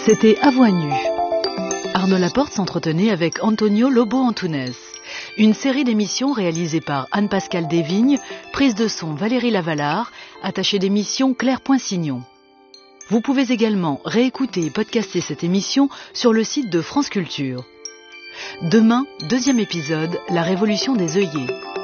C'était À Voix nue. Arnaud Laporte s'entretenait avec Antonio Lobo Antunes. Une série d'émissions réalisées par Anne-Pascale Desvignes, prise de son Valérie Lavalard, attachée d'émission Claire Poinsignon. Vous pouvez également réécouter et podcaster cette émission sur le site de France Culture. Demain, 2e épisode, la révolution des œillets.